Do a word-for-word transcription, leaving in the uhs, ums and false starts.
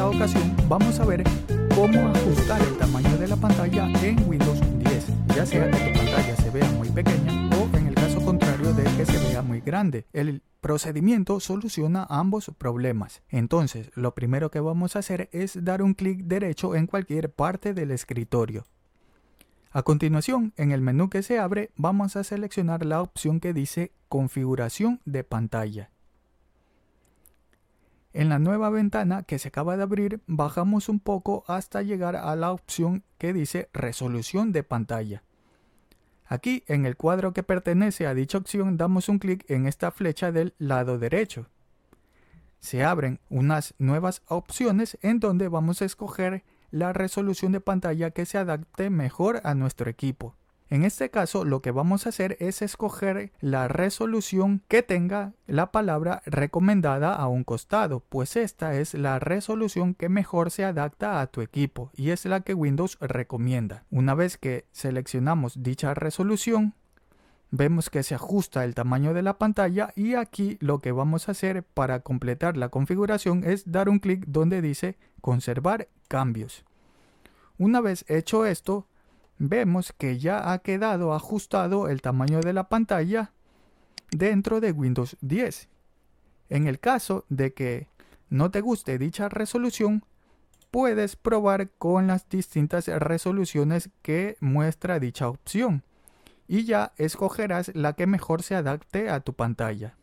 esta ocasión vamos a ver cómo ajustar el tamaño de la pantalla en Windows diez, ya sea que tu pantalla se vea muy pequeña o en el caso contrario de que se vea muy grande. El procedimiento soluciona ambos problemas. Entonces, lo primero que vamos a hacer es dar un clic derecho en cualquier parte del escritorio. A continuación, en el menú que se abre, vamos a seleccionar la opción que dice Configuración de pantalla. En la nueva ventana que se acaba de abrir, bajamos un poco hasta llegar a la opción que dice Resolución de pantalla. Aquí, en el cuadro que pertenece a dicha opción, damos un clic en esta flecha del lado derecho. Se abren unas nuevas opciones en donde vamos a escoger la resolución de pantalla que se adapte mejor a nuestro equipo. En este caso, lo que vamos a hacer es escoger la resolución que tenga la palabra recomendada a un costado, pues esta es la resolución que mejor se adapta a tu equipo y es la que Windows recomienda. Una vez que seleccionamos dicha resolución, vemos que se ajusta el tamaño de la pantalla y aquí lo que vamos a hacer para completar la configuración es dar un clic donde dice Conservar cambios. Una vez hecho esto, vemos que ya ha quedado ajustado el tamaño de la pantalla dentro de Windows diez. En el caso de que no te guste dicha resolución, puedes probar con las distintas resoluciones que muestra dicha opción y ya escogerás la que mejor se adapte a tu pantalla.